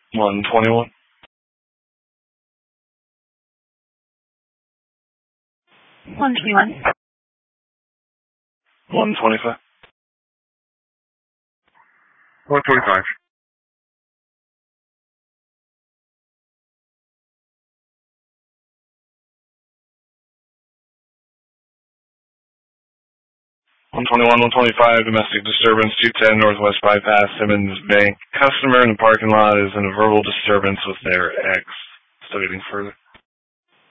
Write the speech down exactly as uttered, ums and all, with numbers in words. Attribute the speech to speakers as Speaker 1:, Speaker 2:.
Speaker 1: one twenty-one.
Speaker 2: one twenty-one.
Speaker 1: one twenty-five.
Speaker 3: one twenty-five.
Speaker 1: one twenty-one, one twenty-five, domestic disturbance, two ten Northwest Bypass, Simmons Bank. Customer in the parking lot is in a verbal disturbance with their ex. Still getting further.